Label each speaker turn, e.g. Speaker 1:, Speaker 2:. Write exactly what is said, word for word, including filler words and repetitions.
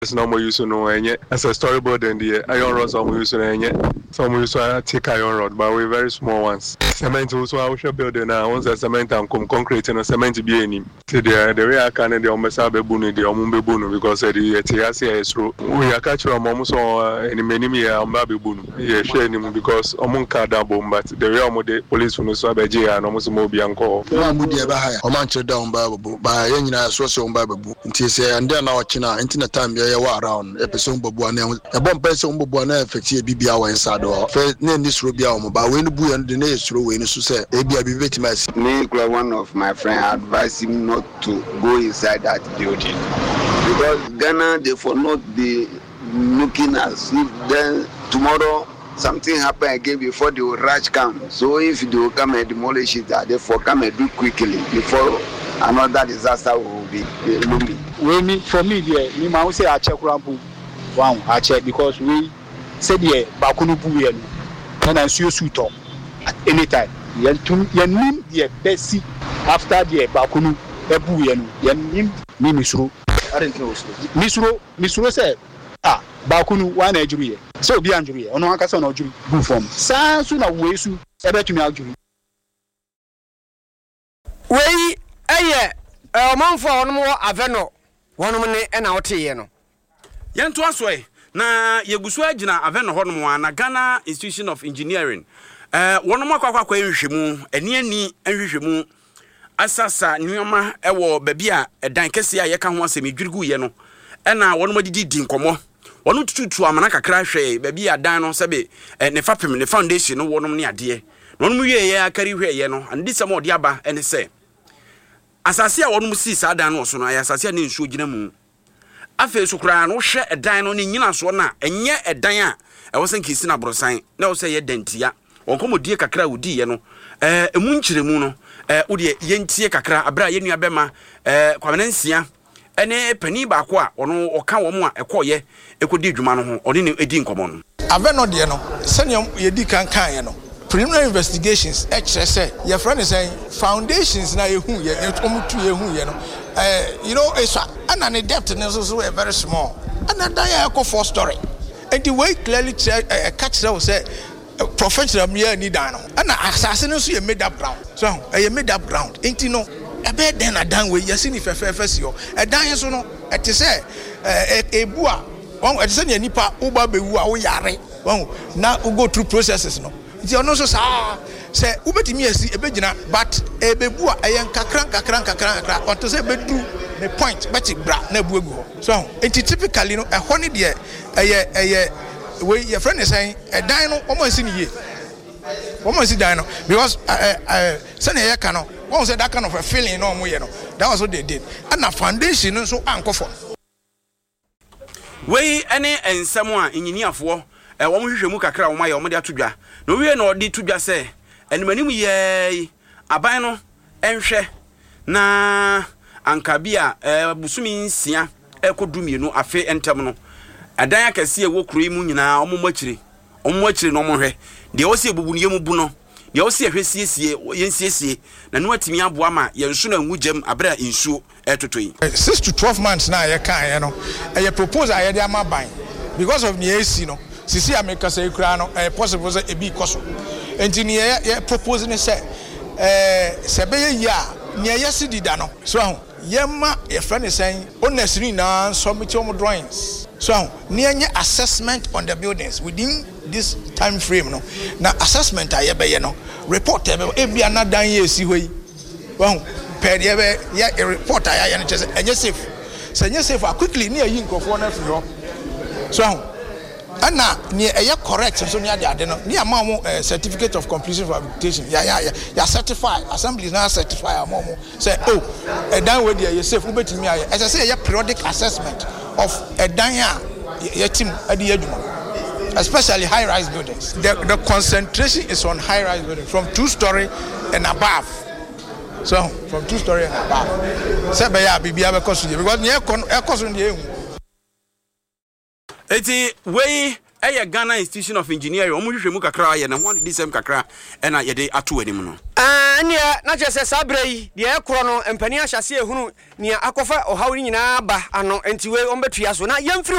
Speaker 1: It's no more use no any as a storyboard and the iron rods are use any some use to take iron rod, but we very small ones. Cement also I should build now once a cement and come concrete and cement be any. The the real can the almost have a boon the omumbe boon because the Tiasia is true. We are catching almost any many me and baby boon. Yeah, sharing because among Kada bomb, but the real mode police from the Sabaji and almost Mobianco.
Speaker 2: Modia by a mancha down by any social Bible. And then our China, internet time. Around a person Bobuana, a bomb person Bobuana, effective B B R inside or name this Rubia, but when the boy and the next through when you say, A B I be victimized.
Speaker 3: One of my friends advised him not to go inside that building because Ghana, they for not be looking as if then tomorrow something happen again before they will rush come. So if they will come and demolish it, therefore come and do quickly before another disaster will be looming.
Speaker 4: We me for me there, me ma say I check rampu. Wow, I check because we said there bakunu buye no. And I see you suit up at any time. Yen tum yen nim there besi after there bakunu e buye no. Yen nim me misro. I don't know. Misro, misro say ah bakunu one ejuri. So obi anjuri. Ono akasa na ojuri go form. San so na wesu e betumi ajuri.
Speaker 5: We eye eh omanfo onmo aveno wonum ne ena wote no
Speaker 6: yento asoe na yegusu agina aveno honom na Ghana Institution of Engineering eh wonum akwakwa enhwehwemu eni ani enhwehwemu asasa nyoma ewo babi a edan kese a yeka ho asemedwirigu ye no ena wonum adidi di nkomo wonu tututu amana kakra hwe babi a dan no sebe ne fapem ne foundation no wonum ne ade wonum ye ye akari hwe ye no andi sem odi aba ene se asase a wonum si sa dan no so no asase a ne nsuo gina mu afa so kura no hwe edan no ne nyina so na enye edan a e wo sen kisi na brosan na wo se ye dantia wonkomodie kakra wodi ye no eh emu nkyiremu no eh wodi yentie kakra abra ye nua bema eh kwamenansia ene pani ba ko a ono oka wo mu a ekoye ekodi dwuma no ho oni ne edi nkomo no
Speaker 7: aveno de no sene yedi kan kan ye no preliminary investigations actually say your friend is saying foundations na yehu ye omutu yehu ye no eh you know it's and an depth is also very small and that ya ko four story and the way clearly uh, catch that say uh, professional me need down and assassin so you made up ground so you made up ground ain't you know e be den adan we yesi ni fefefesi yo edan so no e te say ebu a won e te say nipa uba bewu a wo yare won na go through processes no nti ono so sa say ubetimi asi ebegina but ebebu a eyen kakran kakran kakran kakran onto say bedu the point beti bra na bu egu ho so nti typically no e ho ne de eye eye we your friend is saying e dan no omo asi ni ye omo asi dan no because eh eh say na ye ka no won say that kind of a feeling no omo ye no that was what they did and na foundation no so ankofo
Speaker 6: we ene ensem a engineerfo e wo hwehwemu kakra wo ma ye wo de atodwa no wie na odi todwa se enemanim ye aban no enhwe na ankabia e busumi nsia ekodumienu afe entem no adan akase e wo kuro mu nyina omomachire omomachire no mohwe de wo se ebubu ne mu bu no de wo se ehwesiesie yensiesie na no atimi aboa ma yenso na nwugem abra insuo etotoi
Speaker 7: six to twelve months na ye kan ye no e propose aye de amaban because of the A C no sisi ameka say kura no eh possible say e bi koso enti ne ye propose ne say eh sebe ye ya ne ye sidida no so yema ye friend is saying honestly na submit your drawings so ne nye assessment on the buildings within this time frame no na assessment aye be ye no report e be bia na dan ye si hoyi won per ye be ye report aye ne chese enye safe so enye safe quickly ne yi nkofo na fi ho so ana ni eye correct so ni ade ade no ni ama mo certificate of completion for habilitation ya ya ya certify assembly na certify ama mo say oh e dan we dey safe we betimi aye e say eye periodic assessment of e dan a ye team ade aduma especially high rise buildings the, the concentration is on high rise buildings from two story and above so from two story and above say be ya bibia be koso because ni e koso ni ehu
Speaker 6: eti we eye Ghana Institution of Engineering omo hwehwemu kakra ye na ho de sem kakra ena ye de ato anim no
Speaker 5: ah ne na chese sabrai de ekro no empani ahyase ehunu ne akofa ohawri nyina ba ano enti we ombetua so na yemfiri